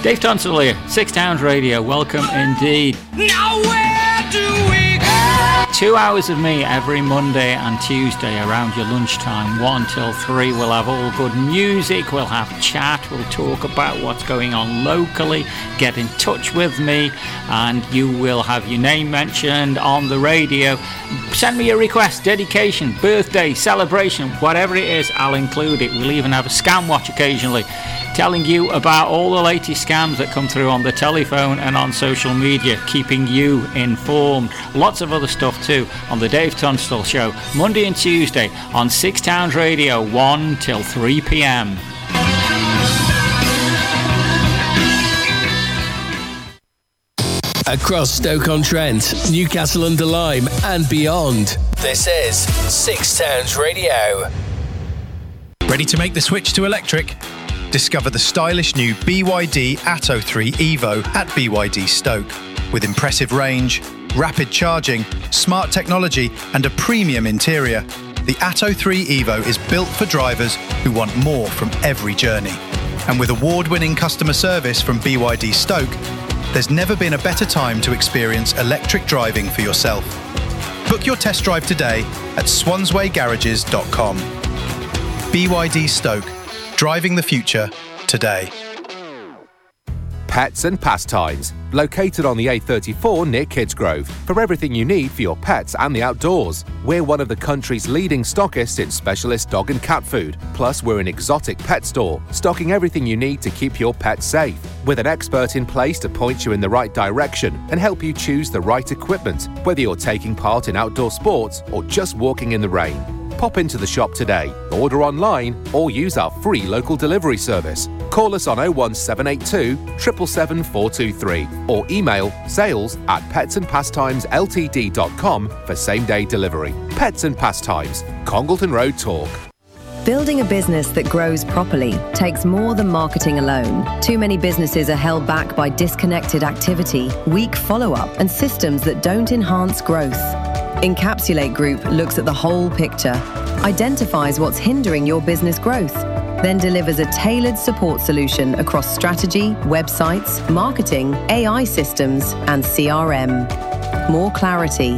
Dave Tunstall here, Six Towns Radio. Welcome indeed. Now where do we go? 2 hours of me every Monday and Tuesday around your lunchtime, 1 till 3. We'll have all good music, we'll have chat, we'll talk about what's going on locally, get in touch with me, and you will have your name mentioned on the radio. Send me a request, dedication, birthday, celebration, whatever it is, I'll include it. We'll even have a scam watch occasionally, telling you about all the latest scams that come through on the telephone and on social media, keeping you informed. Lots of other stuff too on the Dave Tunstall Show, Monday and Tuesday on Six Towns Radio, 1 till 3 p.m. Across Stoke-on-Trent, Newcastle-under-Lyme and beyond, this is Six Towns Radio. Ready to make the switch to electric? Discover the stylish new BYD Atto 3 Evo at BYD Stoke. With impressive range, rapid charging, smart technology and a premium interior, the Atto 3 Evo is built for drivers who want more from every journey. And with award-winning customer service from BYD Stoke, there's never been a better time to experience electric driving for yourself. Book your test drive today at swanswaygarages.com. BYD Stoke. Driving the future today. Pets and Pastimes, located on the A34 near Kidsgrove, for everything you need for your pets and the outdoors. We're one of the country's leading stockists in specialist dog and cat food. Plus, we're an exotic pet store, stocking everything you need to keep your pets safe. With an expert in place to point you in the right direction and help you choose the right equipment, whether you're taking part in outdoor sports or just walking in the rain. Pop into the shop today, order online, or use our free local delivery service. Call us on 01782 777 423 or email sales@petsandpastimesLTD.com for same-day delivery. Pets and Pastimes, Congleton Road Talk. Building a business that grows properly takes more than marketing alone. Too many businesses are held back by disconnected activity, weak follow-up, and systems that don't enhance growth. Encapsulate Group looks at the whole picture, identifies what's hindering your business growth, then delivers a tailored support solution across strategy, websites, marketing, AI systems, and CRM. More clarity,